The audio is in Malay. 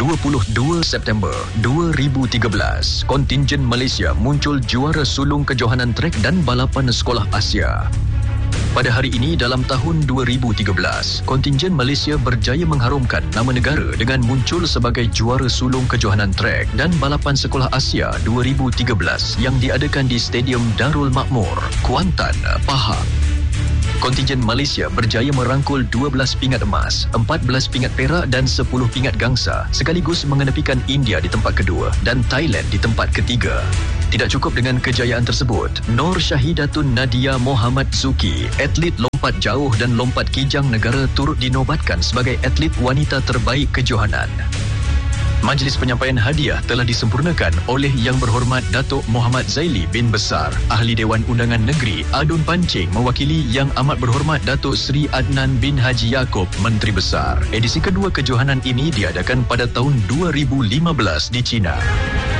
22 September 2013, kontingen Malaysia muncul juara sulung kejohanan trek dan balapan sekolah Asia. Pada hari ini dalam tahun 2013, kontingen Malaysia berjaya mengharumkan nama negara dengan muncul sebagai juara sulung kejohanan trek dan balapan sekolah Asia 2013 yang diadakan di Stadium Darul Makmur, Kuantan, Pahang. Kontingen Malaysia berjaya merangkul 12 pingat emas, 14 pingat perak dan 10 pingat gangsa, sekaligus mengenepikan India di tempat kedua dan Thailand di tempat ketiga. Tidak cukup dengan kejayaan tersebut, Nur Syahidatun Nadia Muhammad Zuki, atlet lompat jauh dan lompat kijang negara, turut dinobatkan sebagai atlet wanita terbaik kejohanan. Majlis penyampaian hadiah telah disempurnakan oleh Yang Berhormat Datuk Muhammad Zaili bin Besar, Ahli Dewan Undangan Negeri Adun Pancing, mewakili Yang Amat Berhormat Datuk Seri Adnan bin Haji Yaakob, Menteri Besar. Edisi kedua kejohanan ini diadakan pada tahun 2015 di China.